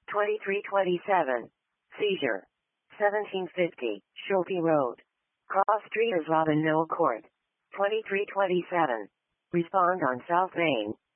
2327. Seizure. 1750, Schulte Road. Cross Street or Robin Mill Court. 2327. Respond on South Main.